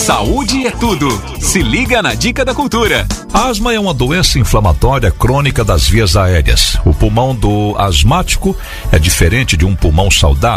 Saúde é tudo. Se liga na Dica da Cultura. A asma é uma doença inflamatória crônica das vias aéreas. O pulmão do asmático é diferente de um pulmão saudável.